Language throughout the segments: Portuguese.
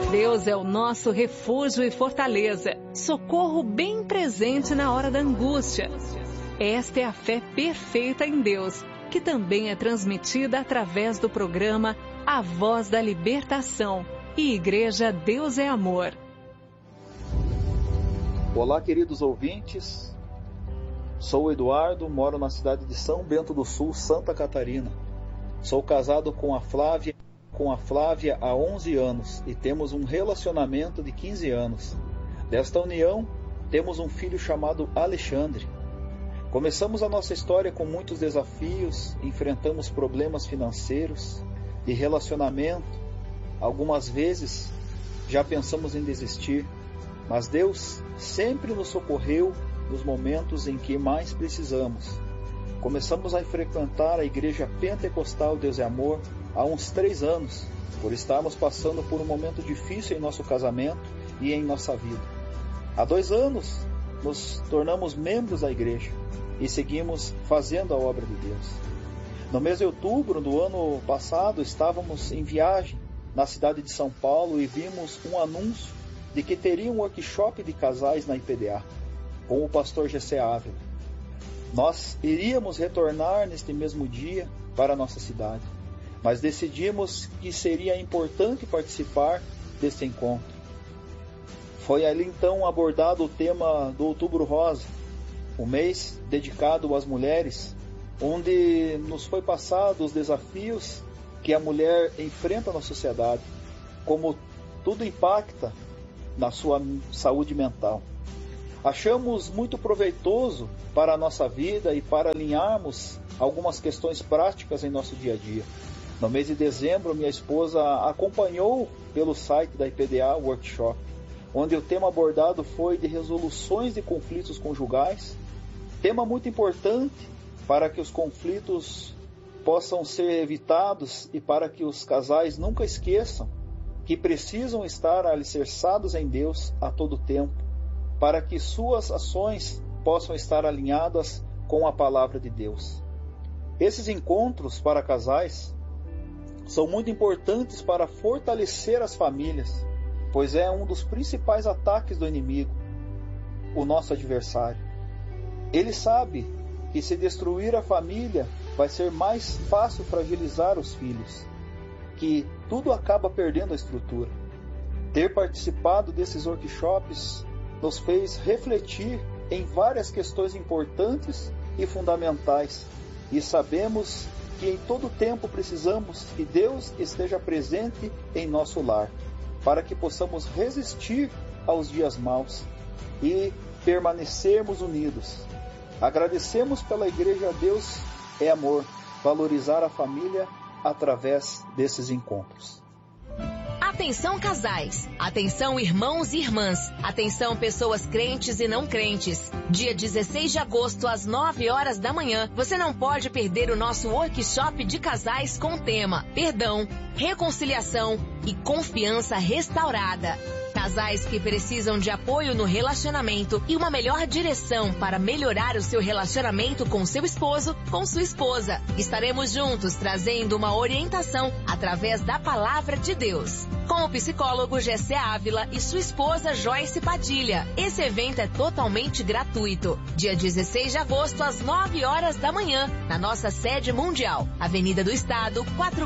Deus é o nosso refúgio e fortaleza, socorro bem presente na hora da angústia. Esta é a fé perfeita em Deus, que também é transmitida através do programa A Voz da Libertação e Igreja Deus é Amor. Olá, queridos ouvintes. Sou o Eduardo, moro na cidade de São Bento do Sul, Santa Catarina. Sou casado com a Flávia há 11 anos e temos um relacionamento de 15 anos. Desta união, temos um filho chamado Alexandre. Começamos a nossa história com muitos desafios, enfrentamos problemas financeiros, de relacionamento. Algumas vezes já pensamos em desistir, mas Deus sempre nos socorreu nos momentos em que mais precisamos. Começamos a frequentar a Igreja Pentecostal Deus é Amor há uns 3 anos, por estarmos passando por um momento difícil em nosso casamento e em nossa vida. Há 2 anos, nos tornamos membros da igreja e seguimos fazendo a obra de Deus. No mês de outubro do ano passado, estávamos em viagem na cidade de São Paulo e vimos um anúncio de que teria um workshop de casais na IPDA, com o pastor Jessé Ávila. Nós iríamos retornar neste mesmo dia para a nossa cidade, mas decidimos que seria importante participar deste encontro. Foi ali então abordado o tema do Outubro Rosa, o mês dedicado às mulheres, onde nos foi passado os desafios que a mulher enfrenta na sociedade, como tudo impacta na sua saúde mental. Achamos muito proveitoso para a nossa vida e para alinharmos algumas questões práticas em nosso dia a dia. No mês de dezembro, minha esposa acompanhou pelo site da IPDA o workshop, onde o tema abordado foi de resoluções de conflitos conjugais, tema muito importante para que os conflitos possam ser evitados e para que os casais nunca esqueçam que precisam estar alicerçados em Deus a todo tempo, para que suas ações possam estar alinhadas com a palavra de Deus. Esses encontros para casais são muito importantes para fortalecer as famílias, pois é um dos principais ataques do inimigo, o nosso adversário. Ele sabe que se destruir a família, vai ser mais fácil fragilizar os filhos, que tudo acaba perdendo a estrutura. Ter participado desses workshops nos fez refletir em várias questões importantes e fundamentais, e sabemos que em todo tempo precisamos que Deus esteja presente em nosso lar, para que possamos resistir aos dias maus e permanecermos unidos. Agradecemos pela Igreja Deus é Amor, valorizar a família através desses encontros. Atenção casais, atenção irmãos e irmãs, atenção pessoas crentes e não crentes. Dia 16 de agosto às 9 horas da manhã, você não pode perder o nosso workshop de casais com o tema Perdão, Reconciliação e Confiança Restaurada. Casais que precisam de apoio no relacionamento e uma melhor direção para melhorar o seu relacionamento com seu esposo, com sua esposa. Estaremos juntos trazendo uma orientação através da palavra de Deus. Com o psicólogo Jessé Ávila e sua esposa Joyce Padilha. Esse evento é totalmente gratuito. Dia 16 de agosto às 9 horas da manhã, na nossa sede mundial. Avenida do Estado,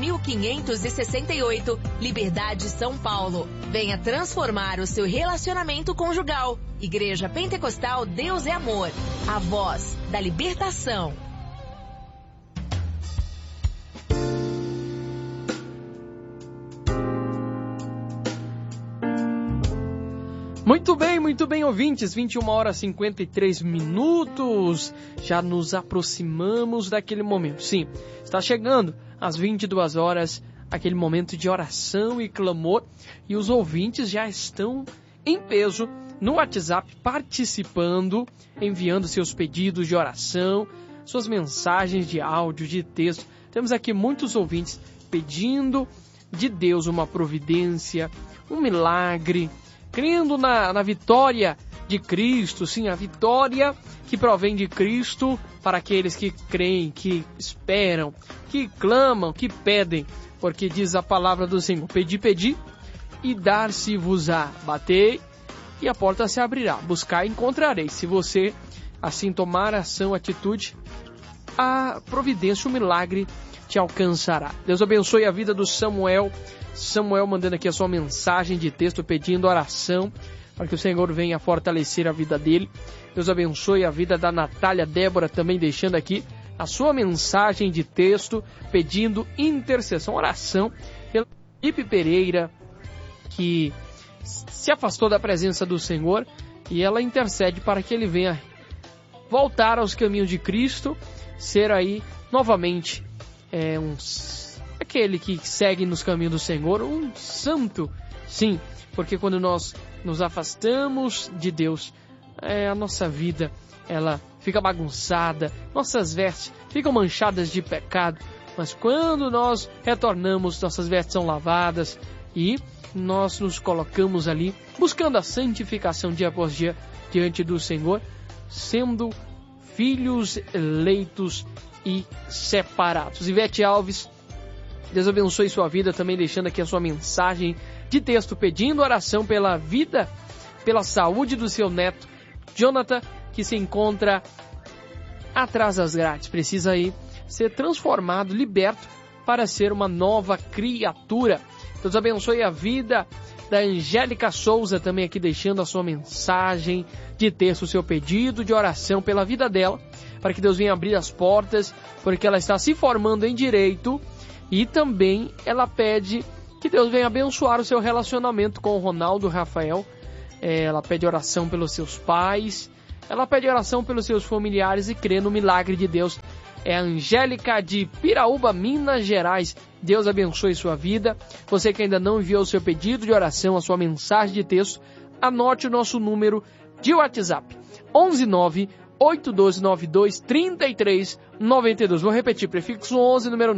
4568, Liberdade, São Paulo. Venha transformar o seu relacionamento conjugal. Igreja Pentecostal Deus é Amor, a voz da libertação. Muito bem, ouvintes, 21 horas e 53 minutos, já nos aproximamos daquele momento. Sim, está chegando às 22 horas, aquele momento de oração e clamor, e os ouvintes já estão em peso no WhatsApp participando, enviando seus pedidos de oração, suas mensagens de áudio, de texto. Temos aqui muitos ouvintes pedindo de Deus uma providência, um milagre, crendo na vitória de Cristo, sim, a vitória que provém de Cristo para aqueles que creem, que esperam, que clamam, que pedem, porque diz a palavra do Senhor, pedi, e dar-se-vos-á. Batei e a porta se abrirá. Buscar e encontrareis. Se você assim tomar ação, atitude, a providência, o milagre te alcançará. Deus abençoe a vida do Samuel. Samuel mandando aqui a sua mensagem de texto, pedindo oração para que o Senhor venha fortalecer a vida dele. Deus abençoe a vida da Natália Débora, também deixando aqui a sua mensagem de texto, pedindo intercessão, oração pela Felipe Pereira, que se afastou da presença do Senhor, e ela intercede para que ele venha voltar aos caminhos de Cristo, ser aí novamente aquele que segue nos caminhos do Senhor, um santo, sim, porque quando nós nos afastamos de Deus, a nossa vida, ela fica bagunçada, nossas vestes ficam manchadas de pecado, mas quando nós retornamos, nossas vestes são lavadas e nós nos colocamos ali, buscando a santificação dia após dia diante do Senhor, sendo filhos eleitos e separados. Ivete Alves, Deus abençoe sua vida, também deixando aqui a sua mensagem de texto, pedindo oração pela vida, pela saúde do seu neto, Jonathan, que se encontra atrás das grades, precisa aí ser transformado, liberto, para ser uma nova criatura. Deus abençoe a vida da Angélica Souza, também aqui deixando a sua mensagem de texto, o seu pedido de oração pela vida dela, para que Deus venha abrir as portas, porque ela está se formando em direito, e também ela pede que Deus venha abençoar o seu relacionamento com o Ronaldo Rafael. Ela pede oração pelos seus pais, ela pede oração pelos seus familiares e crê no milagre de Deus. É a Angélica de Piraúba, Minas Gerais. Deus abençoe sua vida. Você que ainda não enviou o seu pedido de oração, a sua mensagem de texto, anote o nosso número de WhatsApp: 119-8292-3392. Vou repetir, prefixo 11, número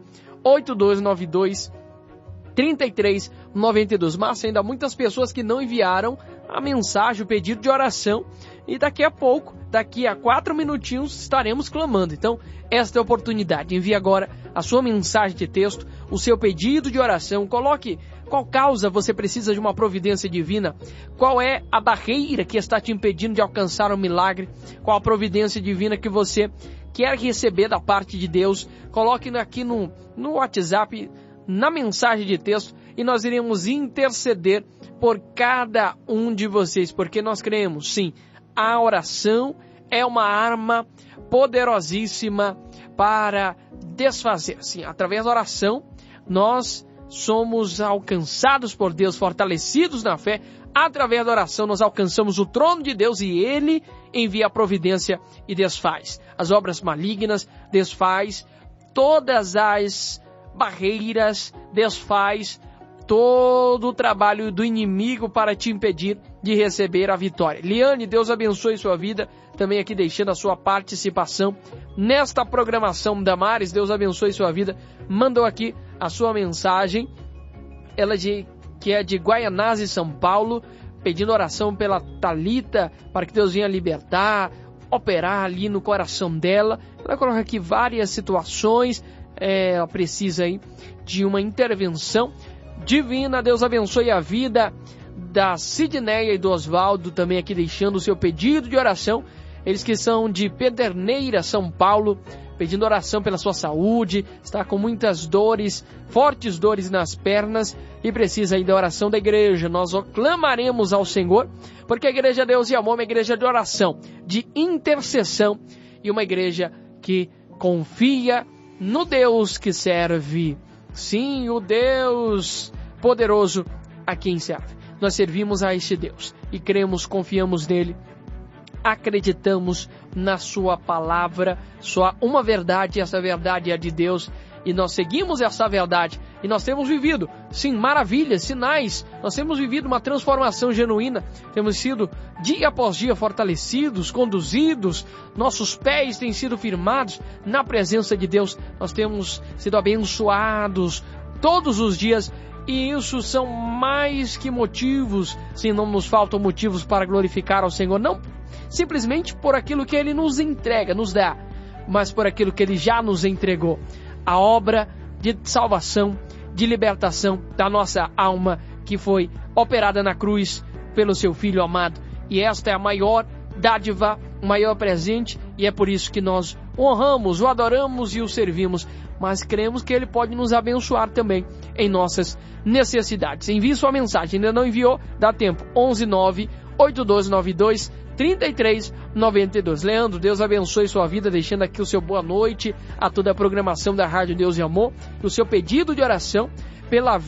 9-8292-3392. Mas ainda há muitas pessoas que não enviaram a mensagem, o pedido de oração, e daqui a pouco, daqui a 4 minutinhos, estaremos clamando. Então, esta é a oportunidade. Envie agora a sua mensagem de texto, o seu pedido de oração. Coloque qual causa você precisa de uma providência divina, qual é a barreira que está te impedindo de alcançar o milagre, qual a providência divina que você quer receber da parte de Deus. Coloque aqui no WhatsApp, na mensagem de texto, e nós iremos interceder por cada um de vocês, porque nós cremos, sim, a oração é uma arma poderosíssima para desfazer. Sim, através da oração, nós somos alcançados por Deus, fortalecidos na fé. Através da oração, nós alcançamos o trono de Deus e Ele envia a providência e desfaz as obras malignas, desfaz todas as barreiras, desfaz todo o trabalho do inimigo para te impedir de receber a vitória. Liane, Deus abençoe sua vida, também aqui deixando a sua participação nesta programação. Damares, Deus abençoe sua vida, mandou aqui a sua mensagem, ela que é de Guaianazes, São Paulo, pedindo oração pela Thalita, para que Deus venha libertar, operar ali no coração dela. Ela coloca aqui várias situações, ela precisa aí de uma intervenção divina. Deus abençoe a vida da Sidneia e do Osvaldo, também aqui deixando o seu pedido de oração. Eles que são de Pederneira, São Paulo, pedindo oração pela sua saúde, está com muitas dores, fortes dores nas pernas e precisa aí da oração da igreja. Nós clamaremos ao Senhor, porque a igreja Deus e Amor é uma igreja de oração, de intercessão e uma igreja que confia no Deus que serve. Sim, o Deus poderoso a quem serve. Nós servimos a este Deus e cremos, confiamos nele, acreditamos na sua palavra. Só há uma verdade, e essa verdade é a de Deus, e nós seguimos essa verdade, e nós temos vivido, sim, maravilhas, sinais, nós temos vivido uma transformação genuína, temos sido dia após dia fortalecidos, conduzidos, nossos pés têm sido firmados na presença de Deus, nós temos sido abençoados todos os dias, e isso são mais que motivos, sim, não nos faltam motivos para glorificar ao Senhor, não simplesmente por aquilo que Ele nos entrega, nos dá, mas por aquilo que Ele já nos entregou. A obra de salvação, de libertação da nossa alma que foi operada na cruz pelo seu Filho amado. E esta é a maior dádiva, o maior presente, e é por isso que nós o honramos, o adoramos e o servimos, mas cremos que Ele pode nos abençoar também em nossas necessidades. Envie sua mensagem, ainda não enviou? Dá tempo, 119-8292-3392. Leandro, Deus abençoe sua vida, deixando aqui o seu boa noite a toda a programação da Rádio Deus e Amor, e o seu pedido de oração pela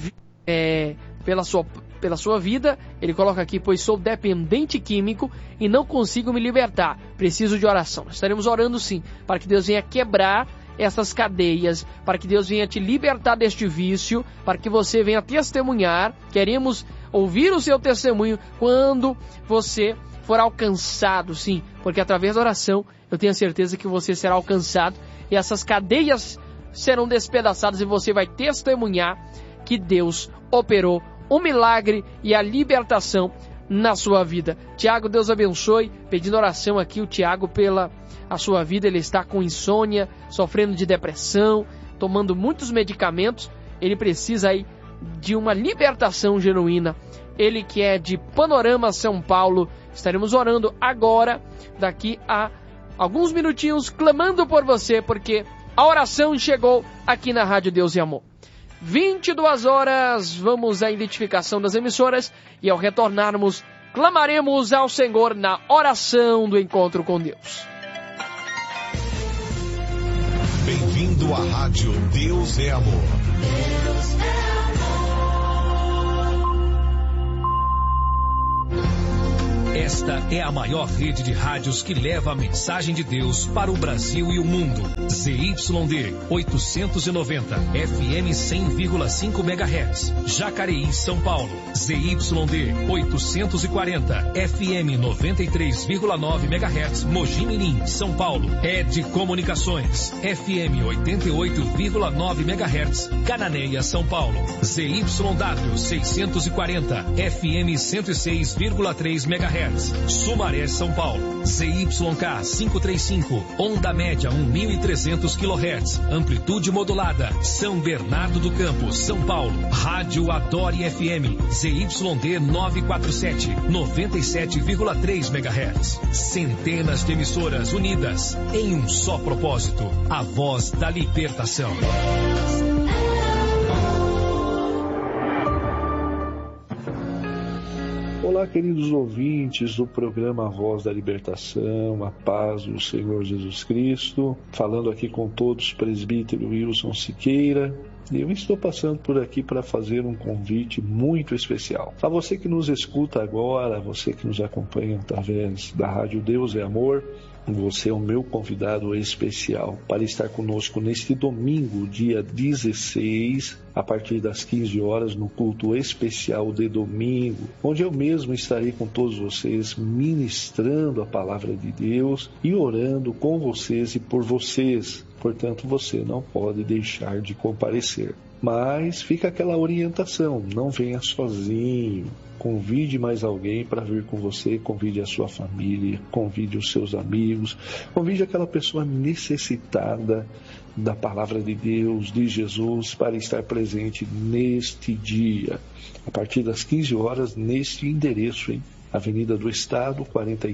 sua vida. Ele coloca aqui: pois sou dependente químico e não consigo me libertar, preciso de oração. Estaremos orando sim, para que Deus venha quebrar essas cadeias, para que Deus venha te libertar deste vício, para que você venha testemunhar. Queremos ouvir o seu testemunho quando você for alcançado, sim, porque através da oração eu tenho a certeza que você será alcançado e essas cadeias serão despedaçadas e você vai testemunhar que Deus operou o milagre e a libertação na sua vida. Tiago, Deus abençoe, pedindo oração aqui, o Tiago, pela a sua vida. Ele está com insônia, sofrendo de depressão, tomando muitos medicamentos. Ele precisa aí de uma libertação genuína. Ele que é de Panorama, São Paulo. Estaremos orando agora, daqui a alguns minutinhos, clamando por você, porque a oração chegou aqui na Rádio Deus e Amor. 22 horas, vamos à identificação das emissoras e ao retornarmos, clamaremos ao Senhor na oração do encontro com Deus. Bem-vindo à Rádio Deus é Amor. Deus é amor. Esta é a maior rede de rádios que leva a mensagem de Deus para o Brasil e o mundo. ZYD 890, FM 100,5 MHz, Jacareí, São Paulo. ZYD 840, FM 93,9 MHz, Mogi Mirim, São Paulo. ED Comunicações, FM 88,9 MHz, Cananéia, São Paulo. ZYW 640, FM 106,3 MHz. Sumaré, São Paulo. ZYK 535, onda média 1.300 kHz, amplitude modulada, São Bernardo do Campo, São Paulo. Rádio Adore FM, ZYD 947, 97,3 MHz. Centenas de emissoras unidas em um só propósito, a voz da libertação. Olá, queridos ouvintes do programa A Voz da Libertação, a paz do Senhor Jesus Cristo, falando aqui com todos, presbítero Wilson Siqueira. Eu estou passando por aqui para fazer um convite muito especial. A você que nos escuta agora, você que nos acompanha através da Rádio Deus é Amor, você é o meu convidado especial para estar conosco neste domingo, dia 16, a partir das 15 horas, no culto especial de domingo, onde eu mesmo estarei com todos vocês, ministrando a palavra de Deus e orando com vocês e por vocês. Portanto, você não pode deixar de comparecer. Mas fica aquela orientação, não venha sozinho. Convide mais alguém para vir com você, convide a sua família, convide os seus amigos, convide aquela pessoa necessitada da palavra de Deus, de Jesus, para estar presente neste dia, a partir das 15 horas, neste endereço, hein? Avenida do Estado,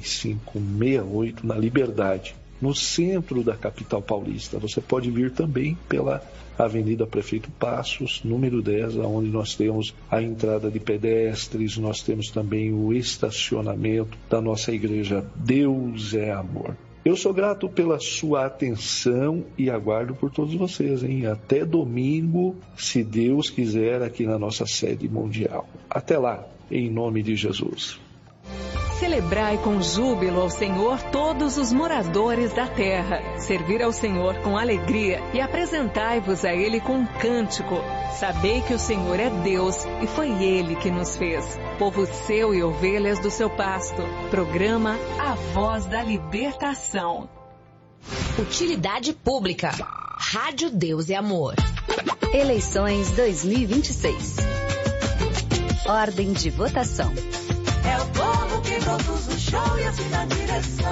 4568, na Liberdade, no centro da capital paulista. Você pode vir também pela Avenida Prefeito Passos, número 10, onde nós temos a entrada de pedestres, nós temos também o estacionamento da nossa igreja Deus é Amor. Eu sou grato pela sua atenção e aguardo por todos vocês, hein? Até domingo, se Deus quiser, aqui na nossa sede mundial. Até lá, em nome de Jesus. Celebrai com júbilo ao Senhor todos os moradores da terra. Servir ao Senhor com alegria e apresentai-vos a Ele com um cântico. Sabei que o Senhor é Deus e foi Ele que nos fez. Povo seu e ovelhas do seu pasto. Programa A Voz da Libertação. Utilidade Pública. Rádio Deus e Amor. Eleições 2026. Ordem de votação. É o povo que produz o show e assim dá direção.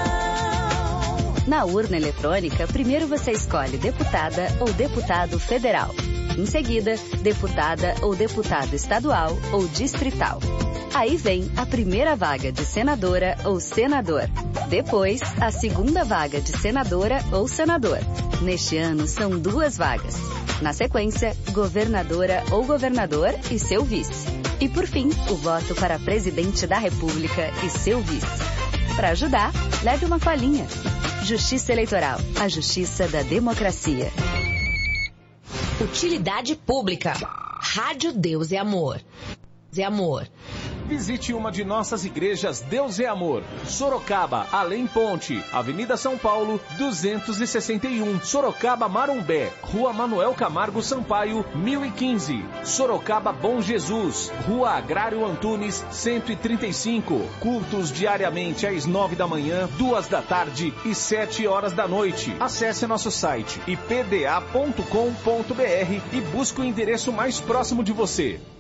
Na urna eletrônica, primeiro você escolhe deputada ou deputado federal. Em seguida, deputada ou deputado estadual ou distrital. Aí vem a primeira vaga de senadora ou senador. Depois, a segunda vaga de senadora ou senador. Neste ano, são 2 vagas. Na sequência, governadora ou governador e seu vice. E por fim, o voto para presidente da República e seu vice. Para ajudar, leve uma colinha. Justiça Eleitoral, a justiça da democracia. Utilidade pública. Rádio Deus é Amor. Deus é Amor. Visite uma de nossas igrejas Deus é Amor. Sorocaba, Além Ponte, Avenida São Paulo, 261. Sorocaba Marumbé, Rua Manuel Camargo Sampaio, 1015. Sorocaba Bom Jesus, Rua Agrário Antunes, 135. Cultos diariamente às 9 da manhã, 2 da tarde e 7 horas da noite. Acesse nosso site ipda.com.br e busque o endereço mais próximo de você.